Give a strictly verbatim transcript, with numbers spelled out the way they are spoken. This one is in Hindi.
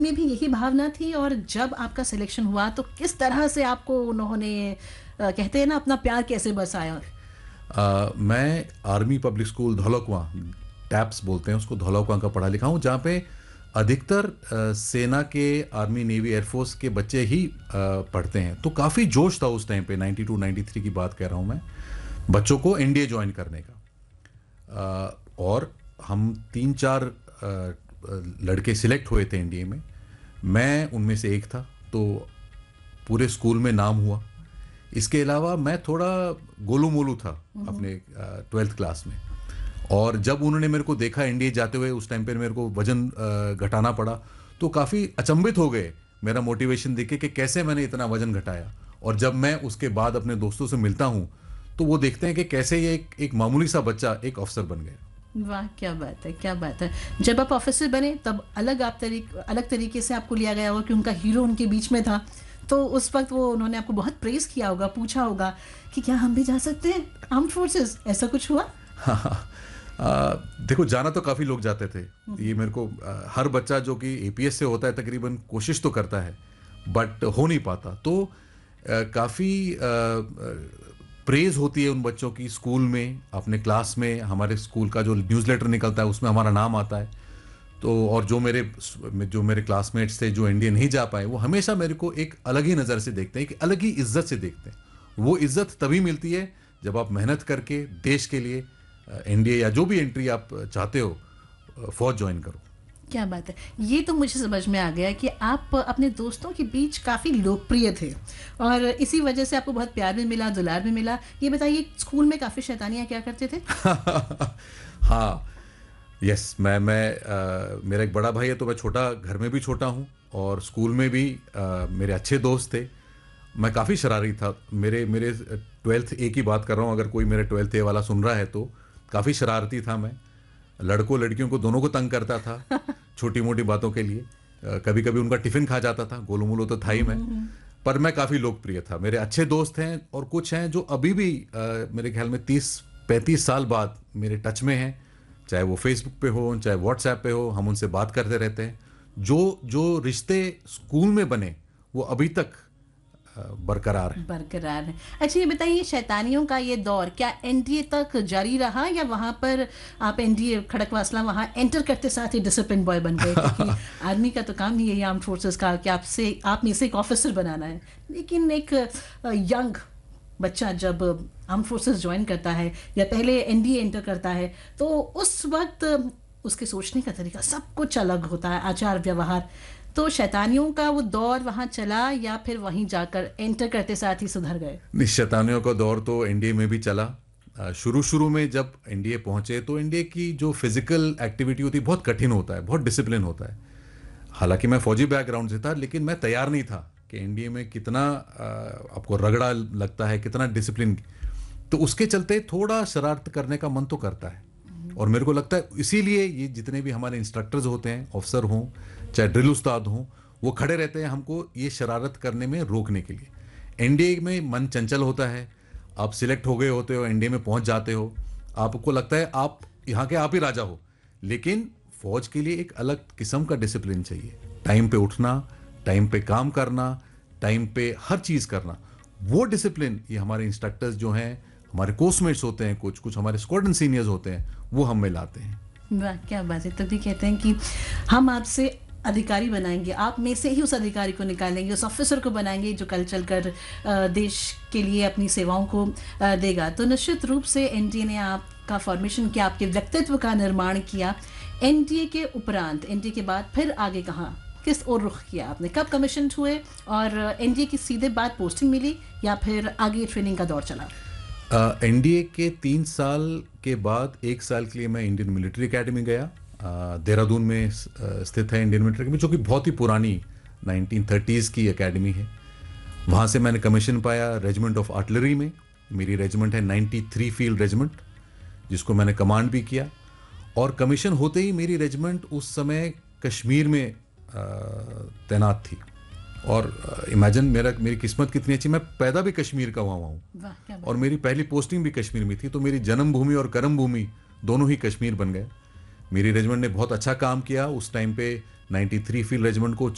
में भी यही भावना थी और जब आपका सिलेक्शन हुआ तो किस तरह से आपको उन्होंने अ, कहते हैं ना अपना प्यार कैसे बरसाया? अ, मैं आर्मी पब्लिक स्कूल धौलकुआं, टैप्स बोलते हैं उसको, धौलकुआं का पढ़ा लिखा हूँ, जहाँ पे अधिकतर अ, सेना के, आर्मी, नेवी, एयरफोर्स के बच्चे ही अ, पढ़ते हैं। तो काफ़ी जोश था उस टाइम पे, नाइंटी टू नाइंटी थ्री की बात कह रहा हूँ मैं, बच्चों को एनडीए ज्वाइन करने का। अ, और हम तीन चार अ, अ, लड़के सिलेक्ट हुए थे एनडीए में, मैं उनमें से एक था। तो पूरे स्कूल में नाम हुआ। इसके अलावा मैं थोड़ा गोलू मोलू था अपने ट्वेल्थ क्लास में, और जब उन्होंने मेरे को देखा एनडीए जाते हुए, उस टाइम पे मेरे को वजन अ, घटाना पड़ा, तो काफ़ी अचंभित हो गए मेरा मोटिवेशन देख के कि कैसे मैंने इतना वजन घटाया। और जब मैं उसके बाद अपने दोस्तों से मिलता हूँ तो वो देखते हैं कि कैसे ये एक, एक मामूली सा बच्चा एक अफसर बन गया। वाह! क्या बात है, क्या बात है। जब आप ऑफ़िसर बने तब अलग आप तरीक अलग तरीके से आपको लिया गया होगा कि उनका हीरो उनके बीच में था। तो उस वक़्त वो उन्होंने आपको बहुत प्रेज़ किया होगा, पूछा होगा कि क्या हम भी जा सकते हैं आर्म्ड फोर्सेस? ऐसा कुछ हुआ? हाँ, हाँ। अ, देखो, जाना तो काफ़ी लोग जाते थे। ये मेरे को अ, हर बच्चा जो कि एपीएस से होता है तकरीबन कोशिश तो करता है, बट हो नहीं पाता। तो अ, काफ़ी अ, अ, प्रेज़ होती है उन बच्चों की स्कूल में, अपने क्लास में। हमारे स्कूल का जो न्यूज़लेटर निकलता है उसमें हमारा नाम आता है। तो और जो मेरे स जो मेरे क्लासमेट्स थे जो एनडीए नहीं जा पाए, वो हमेशा मेरे को एक अलग ही नज़र से देखते हैं, एक अलग ही इज़्ज़त से देखते हैं। वो इज़्ज़त तभी मिलती है जब आप मेहनत करके देश के लिए अ, एनडीए या जो भी एंट्री आप चाहते हो, अ, फ़ौज जॉइन करो। क्या बात है। ये तो मुझे समझ में आ गया कि आप अपने दोस्तों के बीच काफ़ी लोकप्रिय थे और इसी वजह से आपको बहुत प्यार भी मिला, दुलार भी मिला। ये बताइए स्कूल में काफ़ी शैतानियाँ क्या करते थे? हाँ, यस, मैं मैं अ, मेरा एक बड़ा भाई है, तो मैं छोटा, घर में भी छोटा हूँ, और स्कूल में भी अ, मेरे अच्छे दोस्त थे। मैं काफ़ी शरारती था। मेरे मेरे ट्वेल्थ ए की बात कर रहा हूँ, अगर कोई मेरे ट्वेल्थ ए वाला सुन रहा है तो। काफ़ी शरारती था मैं। लड़कों लड़कियों को दोनों को तंग करता था, छोटी मोटी बातों के लिए। कभी कभी उनका टिफ़िन खा जाता था, गोलू मोलू तो था ही हुँ, मैं। हुँ, हुँ। पर मैं काफ़ी लोकप्रिय था। मेरे अच्छे दोस्त हैं, और कुछ हैं जो अभी भी अ, मेरे ख्याल में तीस पैंतीस साल बाद मेरे टच में हैं। चाहे वो फेसबुक पे हो, चाहे व्हाट्सएप पे हो, हम उनसे बात करते रहते हैं। जो जो रिश्ते स्कूल में बने, वो अभी तक अ, बरकरार हैं। बरकरार है। अच्छा ये बताइए शैतानियों का ये दौर क्या एनडीए तक जारी रहा या वहाँ पर आप एनडीए खड़कवासला वहाँ एंटर करते साथ ही डिसिप्लिन बॉय बन गए? क्योंकि आर्मी का तो काम ही यही आर्म्ड फोर्सेस का कि आपसे आप में से एक ऑफिसर बनाना है। लेकिन एक अ, यंग बच्चा जब आर्म्ड फोर्सेस जॉइन करता है या पहले एनडीए एंटर करता है तो उस वक़्त उसके सोचने का तरीका सब कुछ अलग होता है, आचार व्यवहार। तो शैतानियों का वो दौर वहाँ चला या फिर वहीं जाकर एंटर करते साथ ही सुधर गए? निश्चतानियों का दौर तो एनडीए में भी चला। अ, शुरू-शुरू में जब एनडीए पहुँचे, तो एनडीए की जो फ़िज़िकल एक्टिविटी होती है, बहुत कठिन होता है, बहुत डिसिप्लिन होता है। हालाँकि मैं फ़ौजी बैकग्राउंड से था, लेकिन मैं तैयार नहीं था कि एनडीए में कितना अ, आपको रगड़ा लगता है, कितना डिसिप्लिन। तो उसके चलते थोड़ा शरारत करने का मन तो करता है। और मेरे को लगता है इसीलिए ये जितने भी हमारे इंस्ट्रक्टर्स होते हैं, ऑफ़िसर हों, चाहे ड्रिल उस्ताद हों, वो खड़े रहते हैं हमको ये शरारत करने में रोकने के लिए। एनडीए में मन चंचल होता है। आप सिलेक्ट हो गए होते हो, एनडीए में पहुंच जाते हो, आपको लगता है आप यहाँ के आप ही राजा हो। लेकिन फौज के लिए एक अलग किस्म का डिसिप्लिन चाहिए। टाइम पे उठना, टाइम पे काम करना, टाइम पे हर चीज़ करना। वो डिसिप्लिन ये हमारे इंस्ट्रक्टर्स जो हैं, हमारे कोर्समेट्स होते हैं, कुछ कुछ हमारे स्क्वाड्रन सीनियर्स होते हैं, वो हम में लाते हैं। वाह! क्या बात है। तभी कहते हैं कि हम आपसे अधिकारी बनाएँगे, आप में से ही उस अधिकारी को निकालेंगे, उस ऑफ़िसर को बनाएँगे जो कल चलकर अ, देश के लिए अपनी सेवाओं को अ, देगा। तो निश्चित रूप से एनडीए ने आपका फ़ॉर्मेशन किया, आपके व्यक्तित्व का निर्माण किया। एनडीए के उपरांत, एनडीए के बाद फिर आगे कहाँ? किस ओर रुख किया आपने? कब कमीशन्ड हुए और एनडीए की सीधे बाद पोस्टिंग मिली या फिर आगे ट्रेनिंग का दौर चला? एनडीए के तीन साल के बाद एक साल के लिए मैं इंडियन मिलिट्री एकेडमी गया। अ, देहरादून में स- अ, स्थित है इंडियन मिलिट्री एकेडमी, जो कि बहुत ही पुरानी नाइंटीन थर्टीज़ की एकेडमी है। वहाँ से मैंने कमीशन पाया रेजिमेंट ऑफ आर्टिलरी में। मेरी रेजिमेंट है नाइंटी थ्री फील्ड रेजिमेंट, जिसको मैंने कमांड भी किया। और कमीशन होते ही मेरी रेजिमेंट उस समय कश्मीर में अ, तैनात थी। और इमेजिन मेरा मेरी किस्मत कितनी अच्छी, मैं पैदा भी कश्मीर का हुआ हुआ हूँ, वाह! क्या और बात है। मेरी पहली पोस्टिंग भी कश्मीर में थी। तो मेरी जन्मभूमि और कर्मभूमि दोनों ही कश्मीर बन गए। मेरी रेजिमेंट ने बहुत अच्छा काम किया उस टाइम पे। नाइंटी थ्री फील्ड रेजिमेंट को